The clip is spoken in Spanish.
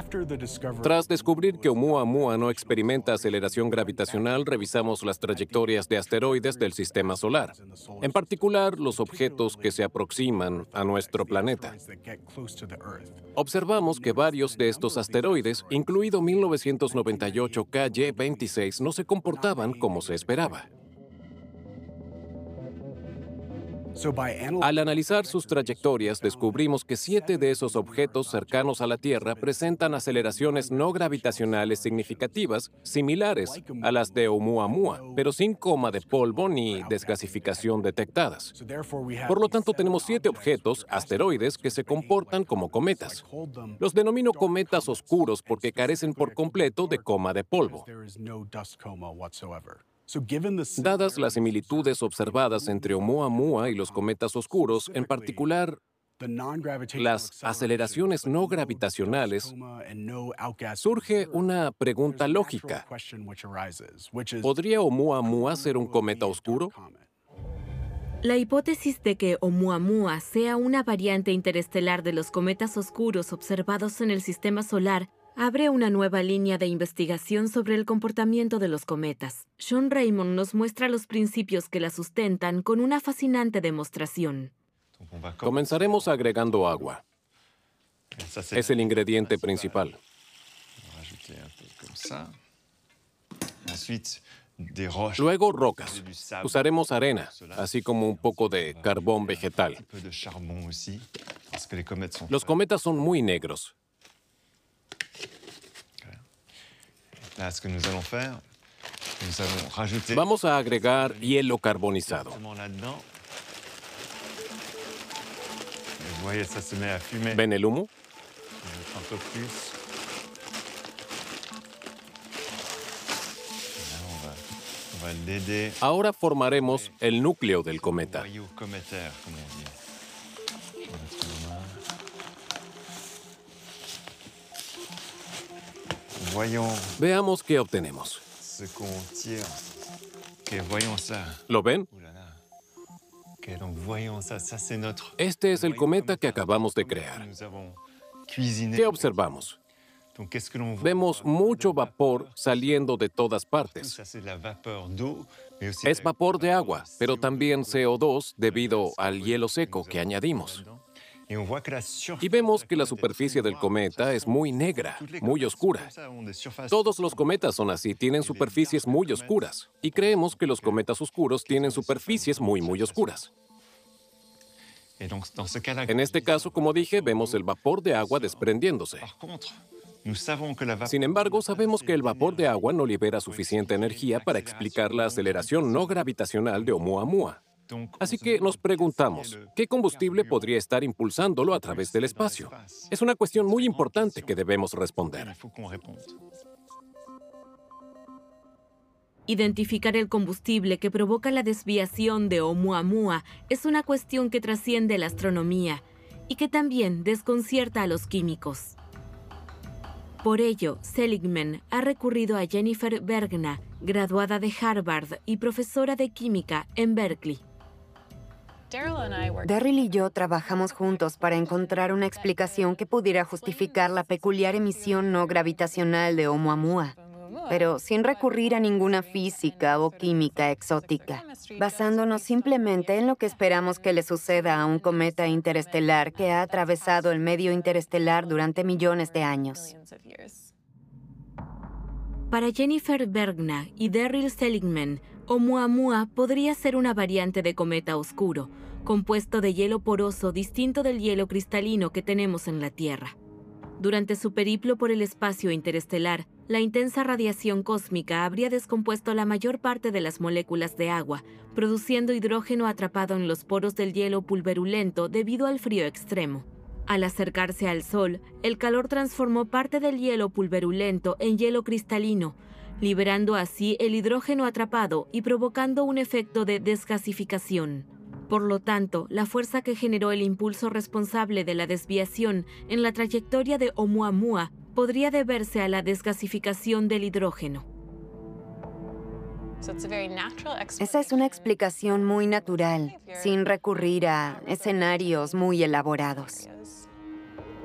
Tras descubrir que Oumuamua no experimenta aceleración gravitacional, revisamos las trayectorias de asteroides del sistema solar, en particular los objetos que se aproximan a nuestro planeta. Observamos que varios de estos asteroides, incluido 1998 KY-26, no se comportaban como se esperaba. Al analizar sus trayectorias, descubrimos que 7 de esos objetos cercanos a la Tierra presentan aceleraciones no gravitacionales significativas, similares a las de Oumuamua, pero sin coma de polvo ni desgasificación detectadas. Por lo tanto, tenemos 7 objetos, asteroides, que se comportan como cometas. Los denomino cometas oscuros porque carecen por completo de coma de polvo. Dadas las similitudes observadas entre Oumuamua y los cometas oscuros, en particular las aceleraciones no gravitacionales, surge una pregunta lógica. ¿Podría Oumuamua ser un cometa oscuro? La hipótesis de que Oumuamua sea una variante interestelar de los cometas oscuros observados en el sistema solar abre una nueva línea de investigación sobre el comportamiento de los cometas. Sean Raymond nos muestra los principios que la sustentan con una fascinante demostración. Comenzaremos agregando agua. Es el ingrediente principal. Luego rocas. Usaremos arena, así como un poco de carbón vegetal. Los cometas son muy negros. Vamos a agregar hielo carbonizado. ¿Ven el humo? Ahora formaremos el núcleo del cometa. Veamos qué obtenemos. ¿Lo ven? Este es el cometa que acabamos de crear. ¿Qué observamos? Vemos mucho vapor saliendo de todas partes. Es vapor de agua, pero también CO2 debido al hielo seco que añadimos. Y vemos que la superficie del cometa es muy negra, muy oscura. Todos los cometas son así, tienen superficies muy oscuras. Y creemos que los cometas oscuros tienen superficies muy oscuras. En este caso, como dije, vemos el vapor de agua desprendiéndose. Sin embargo, sabemos que el vapor de agua no libera suficiente energía para explicar la aceleración no gravitacional de Oumuamua. Así que nos preguntamos, ¿qué combustible podría estar impulsándolo a través del espacio? Es una cuestión muy importante que debemos responder. Identificar el combustible que provoca la desviación de Oumuamua es una cuestión que trasciende la astronomía y que también desconcierta a los químicos. Por ello, Seligman ha recurrido a Jennifer Bergna, graduada de Harvard y profesora de química en Berkeley. Darryl y yo trabajamos juntos para encontrar una explicación que pudiera justificar la peculiar emisión no gravitacional de Oumuamua, pero sin recurrir a ninguna física o química exótica, basándonos simplemente en lo que esperamos que le suceda a un cometa interestelar que ha atravesado el medio interestelar durante millones de años. Para Jennifer Bergna y Darryl Seligman, Oumuamua podría ser una variante de cometa oscuro, compuesto de hielo poroso distinto del hielo cristalino que tenemos en la Tierra. Durante su periplo por el espacio interestelar, la intensa radiación cósmica habría descompuesto la mayor parte de las moléculas de agua, produciendo hidrógeno atrapado en los poros del hielo pulverulento debido al frío extremo. Al acercarse al Sol, el calor transformó parte del hielo pulverulento en hielo cristalino, liberando así el hidrógeno atrapado y provocando un efecto de desgasificación. Por lo tanto, la fuerza que generó el impulso responsable de la desviación en la trayectoria de Oumuamua podría deberse a la desgasificación del hidrógeno. Esa es una explicación muy natural, sin recurrir a escenarios muy elaborados.